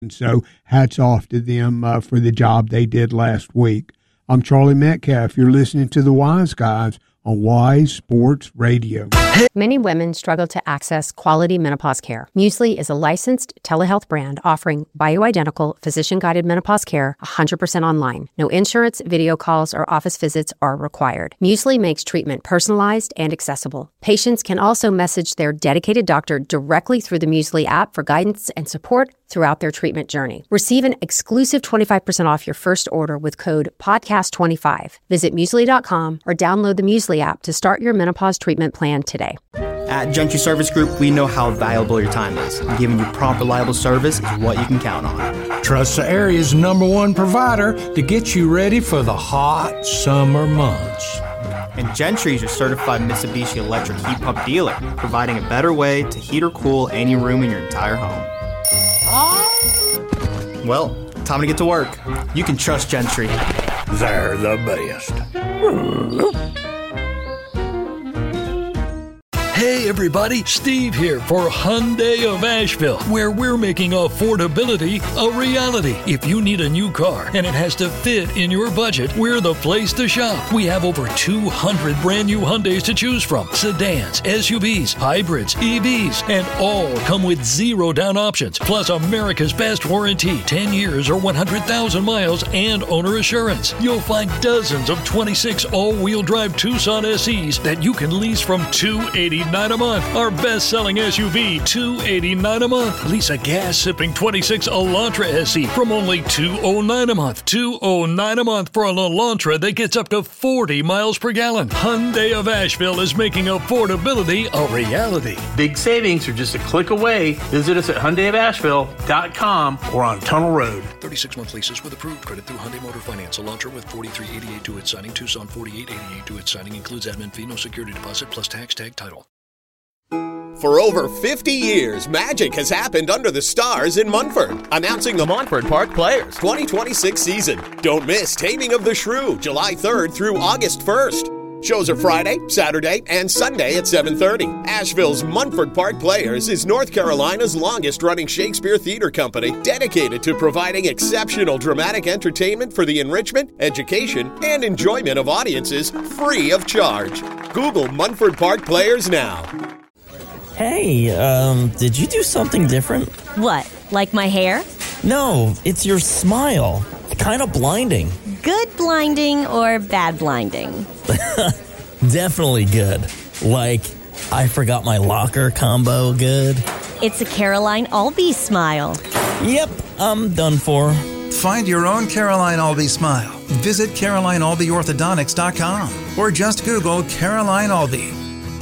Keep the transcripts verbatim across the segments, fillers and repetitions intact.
And so hats off to them uh, for the job they did last week. I'm Charlie Metcalf. You're listening to The Wise Guys on Wise Sports Radio. Many women struggle to access quality menopause care. Muesli is a licensed telehealth brand offering bioidentical, physician-guided menopause care one hundred percent online. No insurance, video calls, or office visits are required. Muesli makes treatment personalized and accessible. Patients can also message their dedicated doctor directly through the Muesli app for guidance and support throughout their treatment journey. Receive an exclusive twenty-five percent off your first order with code podcast twenty-five. Visit muesli dot com or download the Muesli app to start your menopause treatment plan today. At Gentry Service Group, we know how valuable your time is, and giving you prompt, reliable service is what you can count on. Trust the area's number one provider to get you ready for the hot summer months. And Gentry is your certified Mitsubishi electric heat pump dealer, providing a better way to heat or cool any room in your entire home. Well, time to get to work. You can trust Gentry. They're the best. Hey everybody, Steve here for Hyundai of Asheville, where we're making affordability a reality. If you need a new car and it has to fit in your budget, we're the place to shop. We have over two hundred brand new Hyundais to choose from. Sedans, S U Vs, hybrids, E Vs, and all come with zero down options. Plus America's best warranty, ten years or one hundred thousand miles and owner assurance. You'll find dozens of twenty-six all-wheel drive Tucson S Es that you can lease from two hundred eighty-nine dollars a month. Our best-selling S U V, two hundred eighty-nine dollars a month. Lease a gas-sipping twenty-six Elantra S E from only two hundred nine dollars a month. two hundred nine dollars a month for an Elantra that gets up to forty miles per gallon. Hyundai of Asheville is making affordability a reality. Big savings are just a click away. Visit us at Hyundai of Asheville dot com or on Tunnel Road. thirty-six month leases with approved credit through Hyundai Motor Finance. Elantra with forty-three eighty-eight to its signing. Tucson forty-eight eighty-eight to its signing. Includes admin fee, no security deposit, plus tax tag title. For over fifty years, magic has happened under the stars in Munford. Announcing the Montford Park Players twenty twenty-six season. Don't miss Taming of the Shrew, July third through August first. Shows are Friday, Saturday, and Sunday at seven thirty. Asheville's Munford Park Players is North Carolina's longest-running Shakespeare theater company, dedicated to providing exceptional dramatic entertainment for the enrichment, education, and enjoyment of audiences free of charge. Google Munford Park Players now. Hey, um, did you do something different? What, like my hair? No, it's your smile. Kind of blinding. Good blinding or bad blinding? Definitely good. Like, I forgot my locker combo good. It's a Caroline Albee smile. Yep, I'm done for. Find your own Caroline Albee smile. Visit Caroline Albee Orthodontics dot com or just Google Caroline Albee.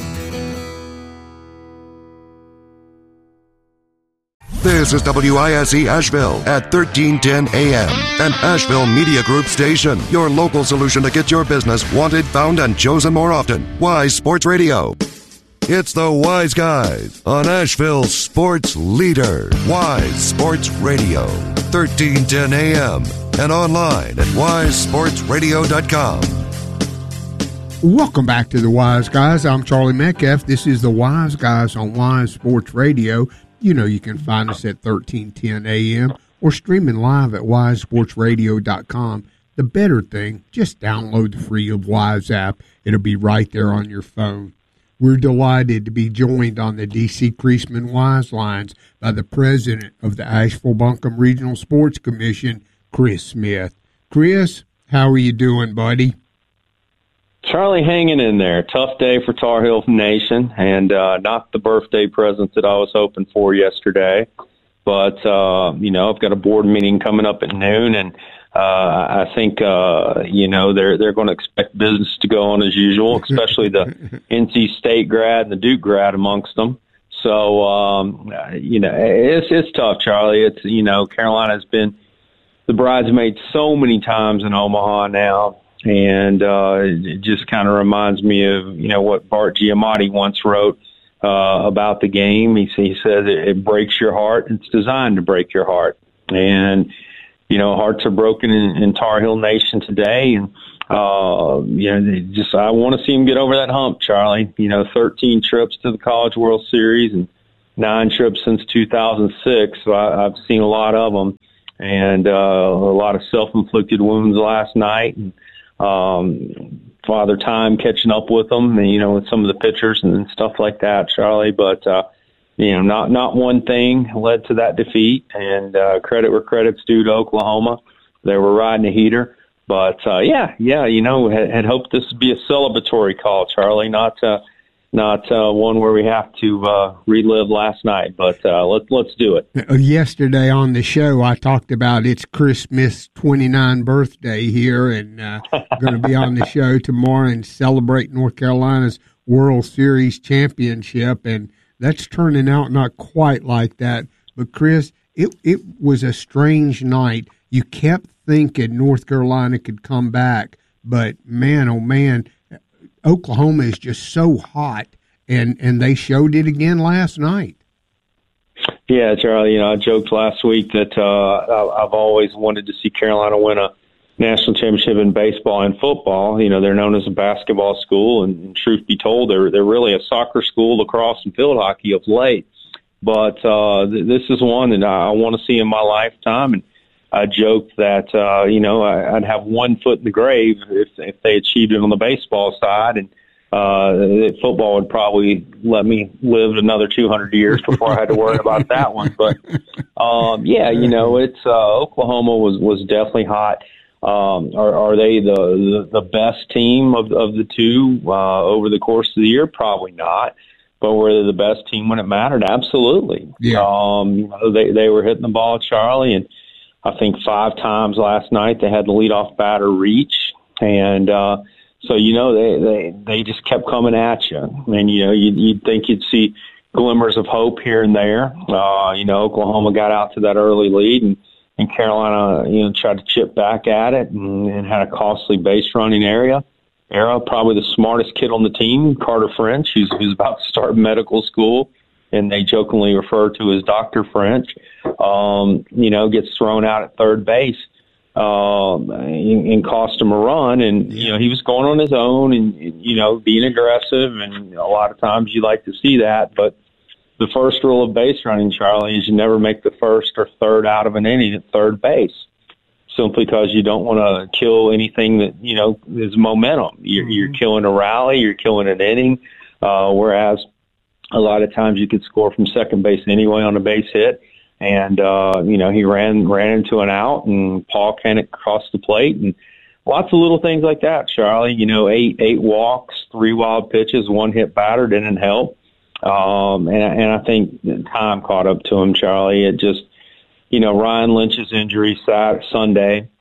This is W I S E Asheville at thirteen ten A M, an Asheville Media Group station. Your local solution to get your business wanted, found, and chosen more often. Wise Sports Radio. It's the Wise Guys on Asheville's sports leader. Wise Sports Radio, thirteen ten A M, and online at wise sports radio dot com. Welcome back to the Wise Guys. I'm Charlie Metcalf. This is the Wise Guys on Wise Sports Radio. You know you can find us at thirteen ten A M or streaming live at wise sports radio dot com. The better thing, just download the free Wise app. It'll be right there on your phone. We're delighted to be joined on the D C Creasman Wise Lines by the president of the Asheville-Buncombe Regional Sports Commission, Chris Smith. Chris, how are you doing, buddy? Charlie, hanging in there. Tough day for Tar Heel Nation, and uh, not the birthday present that I was hoping for yesterday. But, uh, you know, I've got a board meeting coming up at noon, and uh, I think, uh, you know, they're they're going to expect business to go on as usual, especially the N C State grad and the Duke grad amongst them. So, um, you know, it's it's tough, Charlie. It's, you know, Carolina's been the bridesmaid so many times in Omaha now. And uh, it just kind of reminds me of, you know, what Bart Giamatti once wrote uh, about the game. He, he says it, it breaks your heart. It's designed to break your heart. And, you know, hearts are broken in, in Tar Heel Nation today. And, uh, you know, they just I want to see them get over that hump, Charlie. You know, thirteen trips to the College World Series and nine trips since two thousand six, so I, I've seen a lot of them, and uh, a lot of self-inflicted wounds last night. And, um, Father Time catching up with them, and, you know, with some of the pitchers and stuff like that, Charlie. But uh, you know, not not one thing led to that defeat, and uh, credit where credit's due to Oklahoma. They were riding a heater. But, uh, yeah, yeah, you know, had, had hoped this would be a celebratory call, Charlie, not uh, not uh, one where we have to uh, relive last night. But uh, let's, let's do it. Yesterday on the show, I talked about it's Christmas twenty-nine birthday here, and uh, going to be on the show tomorrow and celebrate North Carolina's World Series championship. And that's turning out not quite like that. But, Chris, it, it was a strange night. You kept thinking North Carolina could come back, but man, oh man, Oklahoma is just so hot, and, and they showed it again last night. Yeah, Charlie, you know, I joked last week that uh, I've always wanted to see Carolina win a national championship in baseball and football. You know, they're known as a basketball school, and, and truth be told, they're they're really a soccer school, lacrosse and field hockey of late. But uh, th- this is one that I, I want to see in my lifetime, and I joked that, uh, you know, I, I'd have one foot in the grave if, if they achieved it on the baseball side, and uh, football would probably let me live another two hundred years before I had to worry about that one. But, um, yeah, you know, it's uh, Oklahoma was, was definitely hot. Um, are, are they the, the, the best team of, of the two uh, over the course of the year? Probably not. But were they the best team when it mattered? Absolutely. Yeah. Um, you know, they, they were hitting the ball, Charlie, and I think five times last night they had the leadoff batter reach. And uh, so, you know, they, they, they just kept coming at you. And, you know, you'd, you'd think you'd see glimmers of hope here and there. Uh, you know, Oklahoma got out to that early lead, and, and Carolina, you know, tried to chip back at it and, and had a costly base running area. Era, probably the smartest kid on the team, Carter French, who's, who's about to start medical school, and they jokingly refer to as Doctor French, um, you know, gets thrown out at third base um, and, and cost him a run. And, you know, he was going on his own and, you know, being aggressive, and a lot of times you like to see that. But the first rule of base running, Charlie, is you never make the first or third out of an inning at third base, simply because you don't want to kill anything that, you know, is momentum. You're, mm-hmm. you're killing a rally, you're killing an inning, uh, whereas a lot of times you could score from second base anyway on a base hit. And, uh, you know, he ran ran into an out, and Paul Kennett crossed the plate, and lots of little things like that, Charlie. You know, eight eight walks, three wild pitches, one hit batter didn't help. Um, and, and I think time caught up to him, Charlie. It just, you know, Ryan Lynch's injury Saturday, Sunday,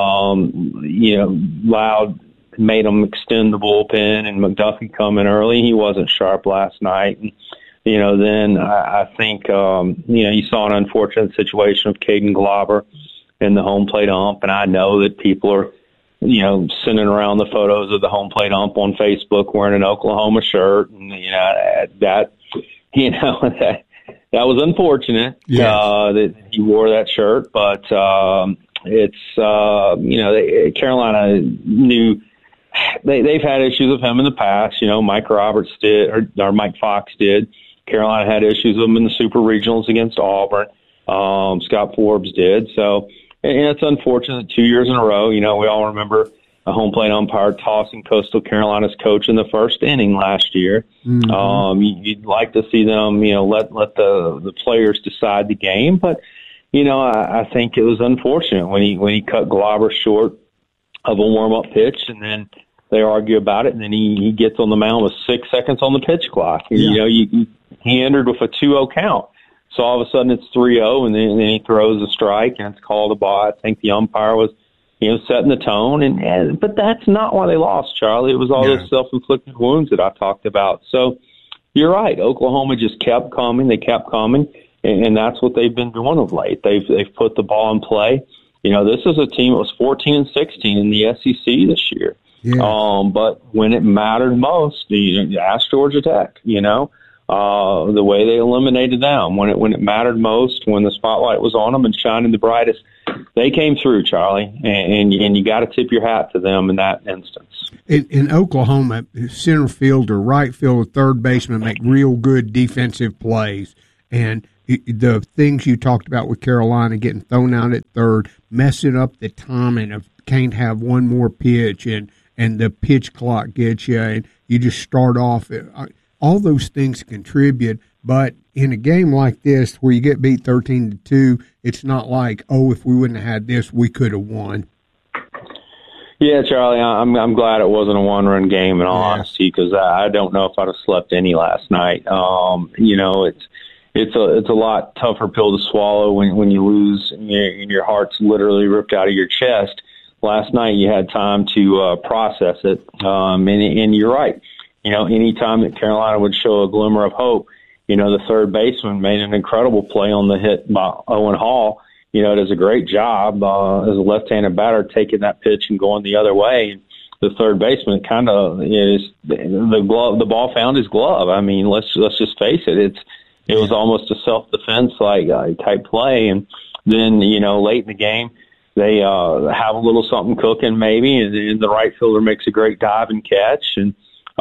um, you know, Loud made him extend the bullpen, and McDuffie come in early. He wasn't sharp last night. And, you know, then I, I think, um, you know, you saw an unfortunate situation of Caden Glauber in the home plate ump. And I know that people are, you know, sending around the photos of the home plate ump on Facebook wearing an Oklahoma shirt. And, you know, that, you know, that, that was unfortunate, yes. uh, that he wore that shirt. But um, it's, uh, you know, they, Carolina knew they, they've had issues with him in the past. You know, Mike Roberts did, or, or Mike Fox did. Carolina had issues with him in the super regionals against Auburn. Um, Scott Forbes did. So, and it's unfortunate two years in a row. You know, we all remember a home plate umpire tossing Coastal Carolina's coach in the first inning last year. Mm-hmm. Um, you'd like to see them, you know, let let the the players decide the game. But, you know, I, I think it was unfortunate when he when he cut Glauber short of a warm-up pitch, and then they argue about it, and then he, he gets on the mound with six seconds on the pitch clock. And, yeah. You know, you, you, he entered with a two oh count. So all of a sudden it's three oh, and then, and then he throws a strike, and it's called a ball. I think the umpire was, you know, setting the tone. And, and but that's not why they lost, Charlie. It was all yeah. those self-inflicted wounds that I talked about. So you're right. Oklahoma just kept coming. They kept coming, and, and that's what they've been doing of late. They've they've put the ball in play. You know, this is a team that was fourteen and sixteen in the S E C this year. Yeah. Um, but when it mattered most, you know, ask Georgia Tech, you know, uh, the way they eliminated them. When it when it mattered most, when the spotlight was on them and shining the brightest, they came through, Charlie, and and, and you got to tip your hat to them in that instance. In, in Oklahoma, center fielder, right fielder, third baseman make real good defensive plays. And it, the things you talked about with Carolina getting thrown out at third, messing up the timing of can't have one more pitch, and, and the pitch clock gets you, and you just start off. All those things contribute, but in a game like this where you get beat thirteen to two, it's not like, oh, if we wouldn't have had this, we could have won. Yeah, Charlie, I'm I'm glad it wasn't a one-run game in all yeah. honesty, because I, I don't know if I'd have slept any last night. Um, you know, it's it's a it's a lot tougher pill to swallow when when you lose and your, and your heart's literally ripped out of your chest. Last night you had time to uh, process it, um, and and you're right. You know, any time that Carolina would show a glimmer of hope, you know, the third baseman made an incredible play on the hit by Owen Hall. You know, does a great job uh, as a left-handed batter taking that pitch and going the other way. And the third baseman kind of is the glove. The ball found his glove. I mean, let's let's just face it. It's it was almost a self-defense like uh, type play. And then you know, late in the game, they uh, have a little something cooking maybe, and, and the right fielder makes a great dive and catch, and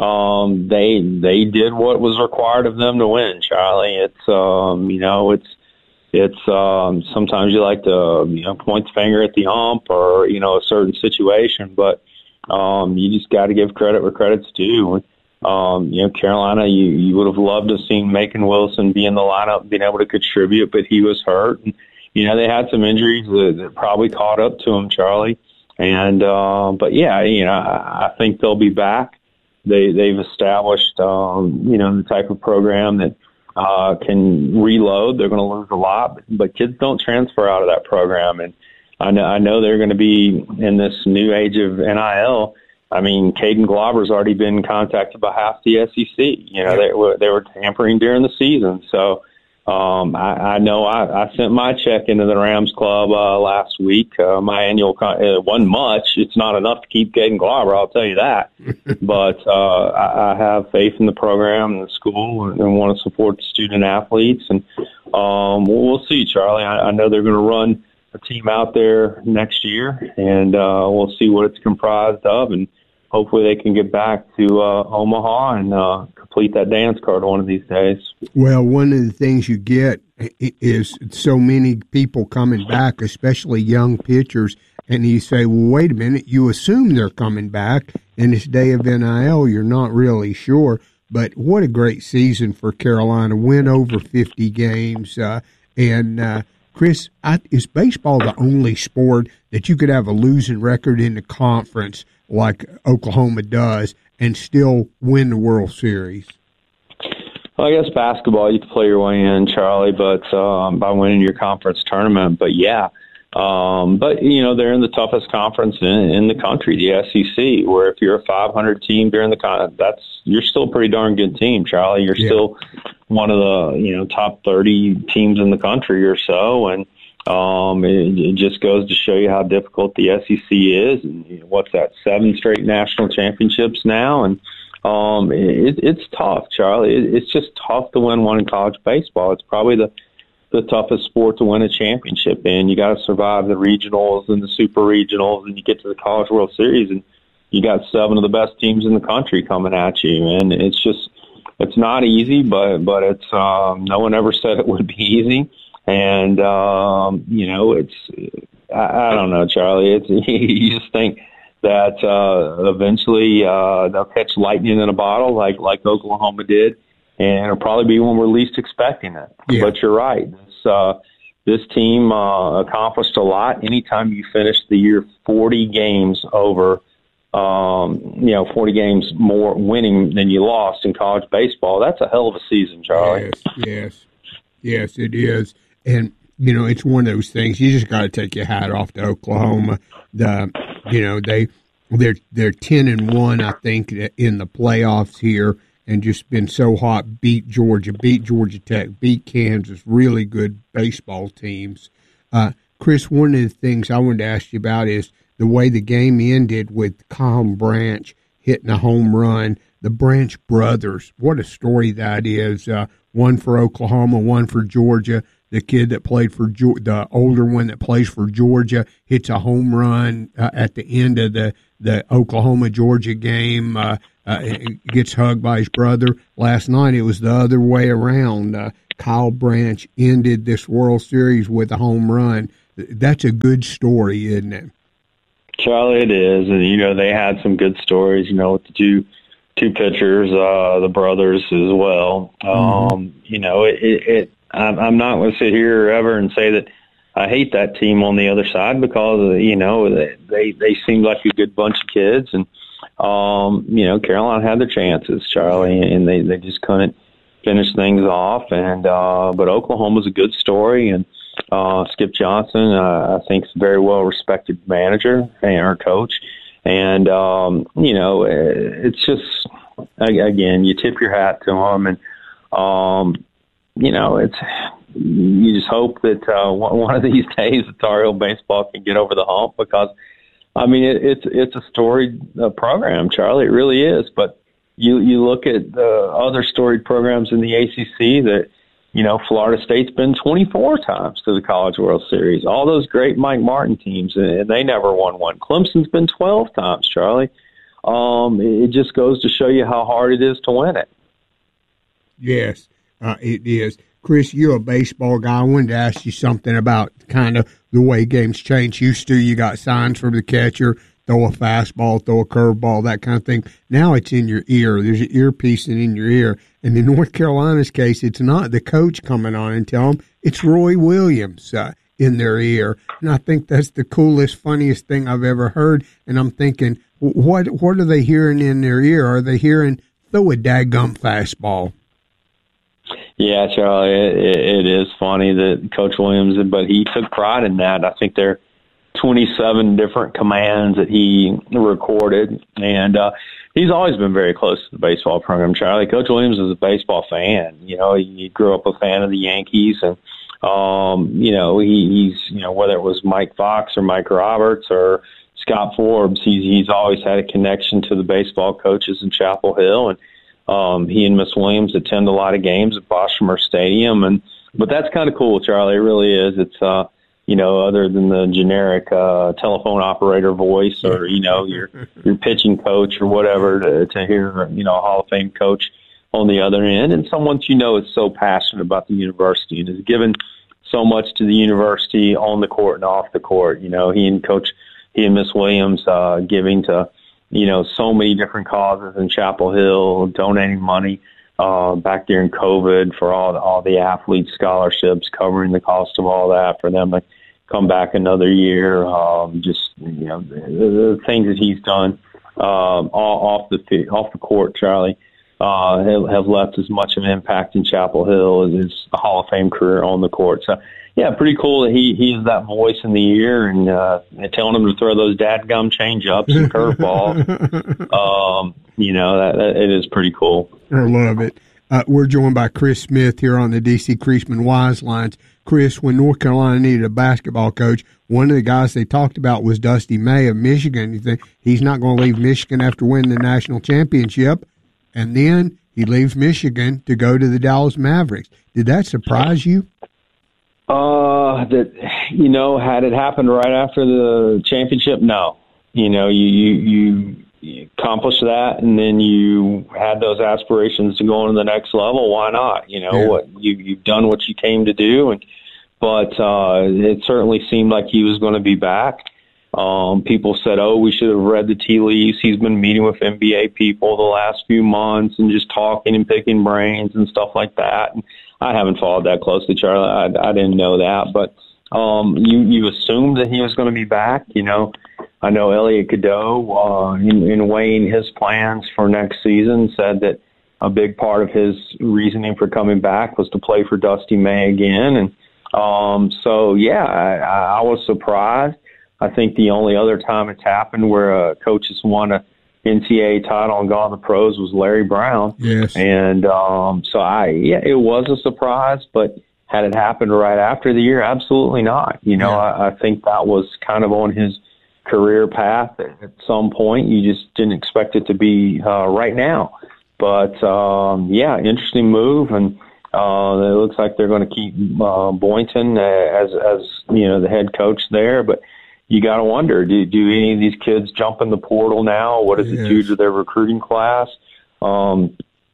um, they they did what was required of them to win. Charlie, it's um, you know, it's. It's um, sometimes you like to you know point the finger at the ump or you know a certain situation, but um, you just got to give credit where credit's due. Um, you know, Carolina, you, you would have loved to have seen Macon Wilson be in the lineup, being able to contribute, but he was hurt. And, you know, they had some injuries that, that probably caught up to him, Charlie. And uh, but yeah, you know, I, I think they'll be back. They they've established um, you know the type of program that. Uh, can reload. They're going to lose a lot, but, but kids don't transfer out of that program. And I know, I know they're going to be in this new age of N I L. I mean, Caden Glauber's already been contacted by half the S E C. You know, they were, they were tampering during the season. So, um, I, I know I, I sent my check into the Rams club, uh, last week. Uh, my annual, con- it wasn't much. It's not enough to keep Caden Glauber, I'll tell you that. But, uh, I, I have faith in the program and the school and, and want to support the student athletes. And, um, we'll, we'll see, Charlie. I, I know they're going to run a team out there next year, and, uh, we'll see what it's comprised of. And hopefully they can get back to, uh, Omaha and, uh, complete that dance card one of these days. Well, one of the things you get is so many people coming back, especially young pitchers, and you say, well, wait a minute, you assume they're coming back in this day of N I L, you're not really sure, but what a great season for Carolina, win over fifty games, uh, and uh, Chris, I, is baseball the only sport that you could have a losing record in the conference like Oklahoma does and still win the World Series? Well, I guess basketball, you can play your way in, Charlie, but um, by winning your conference tournament. But, yeah, um, but, you know, they're in the toughest conference in, in the country, the S E C, where if you're a five hundred team during the con, that's you're still a pretty darn good team, Charlie. You're yeah. still one of the, you know, top thirty teams in the country or so, and Um, it, it just goes to show you how difficult the S E C is. And you know, what's that, seven straight national championships now? And um, it, it's tough, Charlie. It, it's just tough to win one in college baseball. It's probably the, the toughest sport to win a championship in. You got to survive the regionals and the super regionals, and you get to the College World Series, and you got seven of the best teams in the country coming at you. And it's just, it's not easy, but, but it's, um, no one ever said it would be easy. And, um, you know, it's, I, I don't know, Charlie, it's, you just think that, uh, eventually, uh, they'll catch lightning in a bottle like, like Oklahoma did. And it'll probably be when we're least expecting it. Yeah. But you're right. This, uh, this team, uh, accomplished a lot. Anytime you finish the year forty games over, um, you know, forty games more winning than you lost in college baseball, that's a hell of a season, Charlie. Yes, yes, yes, it is. And, you know, it's one of those things. You just got to take your hat off to Oklahoma. The, you know, they, they're, they're ten and one, I think, in the playoffs here, and just been so hot, beat Georgia, beat Georgia Tech, beat Kansas, really good baseball teams. Uh, Chris, one of the things I wanted to ask you about is the way the game ended with Kyle Branch hitting a home run. The Branch brothers, what a story that is. Uh, one for Oklahoma, one for Georgia. The kid that played for the older one that plays for Georgia hits a home run uh, at the end of the, the Oklahoma-Georgia game, uh, uh, gets hugged by his brother. Last night it was the other way around. Uh, Kyle Branch ended this World Series with a home run. That's a good story, isn't it? Charlie, it is. And, you know, they had some good stories, you know, with the two, two pitchers, uh, the brothers as well. Mm-hmm. Um, you know, it, it, it I'm, I'm not going to sit here ever and say that I hate that team on the other side because, you know, they, they, they seemed like a good bunch of kids. And, um, you know, Carolina had their chances, Charlie, and they, they just couldn't finish things off. And, uh, but Oklahoma's a good story. And, uh, Skip Johnson, uh, I think, is a very well-respected manager and our coach. And, um, you know, it's just, again, you tip your hat to them. And, um, you know, it's, you just hope that uh, one of these days the Tar Heel baseball can get over the hump because, I mean, it, it's it's a storied uh, program, Charlie. It really is. But you you look at the other storied programs in the A C C that, you know, Florida State's been twenty-four times to the College World Series. All those great Mike Martin teams, and they never won one. Clemson's been twelve times, Charlie. Um, it just goes to show you how hard it is to win it. Yes, uh, it is. Chris, you're a baseball guy. I wanted to ask you something about kind of the way games change. Used to, you got signs from the catcher, throw a fastball, throw a curveball, that kind of thing. Now it's in your ear. There's an earpiece in your ear. And in North Carolina's case, it's not the coach coming on and telling them. It's Roy Williams uh, in their ear. And I think that's the coolest, funniest thing I've ever heard. And I'm thinking, what what are they hearing in their ear? Are they hearing, throw a daggum fastball? Yeah, Charlie, it, it is funny that Coach Williams, but he took pride in that. I think there are twenty-seven different commands that he recorded, and uh, he's always been very close to the baseball program, Charlie. Coach Williams is a baseball fan. You know, he grew up a fan of the Yankees, and, um, you know, he, he's, you know, whether it was Mike Fox or Mike Roberts or Scott Forbes, he's, he's always had a connection to the baseball coaches in Chapel Hill, and Um, he and Miss Williams attend a lot of games at Boshamer Stadium, and but that's kind of cool, Charlie. It really is. It's uh, you know, other than the generic uh, telephone operator voice or you know your your pitching coach or whatever, to, to hear you know a Hall of Fame coach on the other end, and someone you know is so passionate about the university and has given so much to the university on the court and off the court. You know, he and Coach, he and Miss Williams uh, giving to. You know, so many different causes in Chapel Hill, donating money uh, back during COVID for all the, all the athletes' scholarships, covering the cost of all that for them to come back another year. Um, just you know, the, the things that he's done um, off the off the court, Charlie, uh, have, have left as much of an impact in Chapel Hill as his Hall of Fame career on the court. So. Yeah, pretty cool that he he is that voice in the ear and uh, telling him to throw those dadgum change-ups and curveballs. um, you know, that, that it is pretty cool. I love it. Uh, we're joined by Chris Smith here on the D C Creasman Wise Lines. Chris, when North Carolina needed a basketball coach, one of the guys they talked about was Dusty May of Michigan. You think he's not going to leave Michigan after winning the national championship, and then he leaves Michigan to go to the Dallas Mavericks. Did that surprise you? Uh, that, you know, had it happened right after the championship, no. You know, you, you, you accomplished that and then you had those aspirations to go on to the next level. Why not? You know, yeah. what you, you've done what you came to do. And, but, uh, it certainly seemed like he was going to be back. Um, people said, oh, we should have read the tea leaves. He's been meeting with N B A people the last few months and just talking and picking brains and stuff like that. And I haven't followed that closely, Charlie. I, I didn't know that. But um, you, you assumed that he was going to be back. You know, I know Elliot Cadeau, uh, in, in weighing his plans for next season, said that a big part of his reasoning for coming back was to play for Dusty May again. And um, so, yeah, I, I was surprised. I think the only other time it's happened where a coach has won a N C double A title and gone to the pros was Larry Brown. Yes. And um, so, I yeah, it was a surprise, but had it happened right after the year, absolutely not. You know, yeah. I, I think that was kind of on his career path at some point. You just didn't expect it to be uh, right now. But, um, yeah, interesting move. And uh, it looks like they're going to keep uh, Boynton as, as, you know, the head coach there. But you got to wonder, do, do any of these kids jump in the portal now? What does yes. it do to their recruiting class? Um,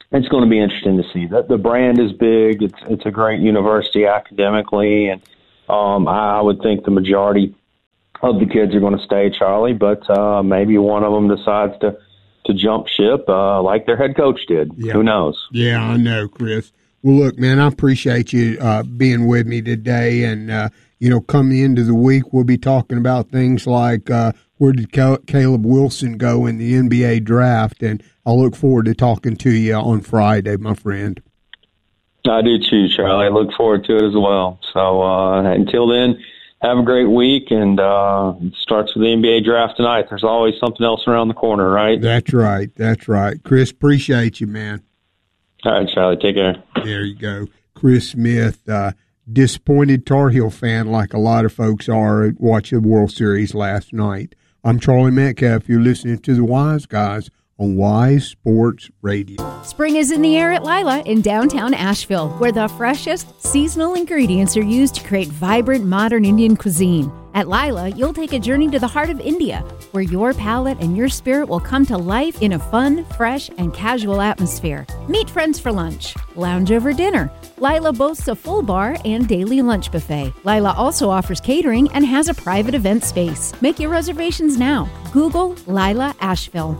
it's going to be interesting to see. That the brand is big. It's it's a great university academically, and um, I would think the majority of the kids are going to stay, Charlie. But uh, maybe one of them decides to to jump ship, uh, like their head coach did. Yeah. Who knows? Yeah, I know, Chris. Well, look, man, I appreciate you uh, being with me today, and uh, you know, coming into the week, we'll be talking about things like uh, where did Cal- Caleb Wilson go in the N B A draft, and I look forward to talking to you on Friday, my friend. I do too, Charlie. I look forward to it as well. So uh, until then, have a great week, and uh, it starts with the N B A draft tonight. There's always something else around the corner, right? That's right. That's right. Chris, appreciate you, man. All right, Charlie. Take care. There you go. Chris Smith, uh, disappointed Tar Heel fan like a lot of folks are watching the World Series last night. I'm Charlie Metcalf. You're listening to the Wise Guys on Wise Sports Radio. Spring is in the air at Lila in downtown Asheville, where the freshest seasonal ingredients are used to create vibrant modern Indian cuisine. At Lila, you'll take a journey to the heart of India, where your palate and your spirit will come to life in a fun, fresh, and casual atmosphere. Meet friends for lunch, lounge over dinner. Lila boasts a full bar and daily lunch buffet. Lila also offers catering and has a private event space. Make your reservations now. Google Lila Asheville.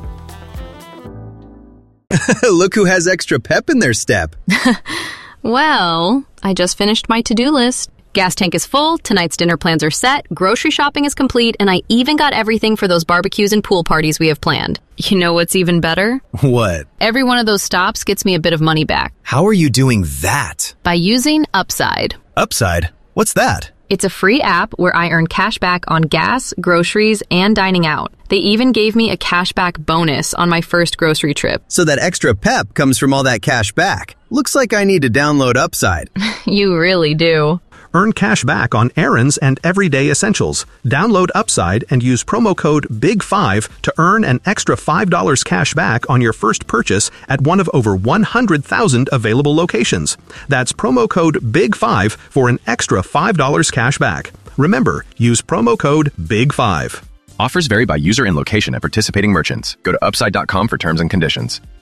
Look who has extra pep in their step. Well, I just finished my to-do list. Gas tank is full, tonight's dinner plans are set, grocery shopping is complete, and I even got everything for those barbecues and pool parties we have planned. You know what's even better? What? Every one of those stops gets me a bit of money back. How are you doing that? By using Upside. Upside? What's that? It's a free app where I earn cash back on gas, groceries, and dining out. They even gave me a cashback bonus on my first grocery trip. So that extra pep comes from all that cash back. Looks like I need to download Upside. You really do. Earn cash back on errands and everyday essentials. Download Upside and use promo code big five to earn an extra five dollars cash back on your first purchase at one of over one hundred thousand available locations. That's promo code big five for an extra five dollars cash back. Remember, use promo code big five. Offers vary by user and location at participating merchants. Go to upside dot com for terms and conditions.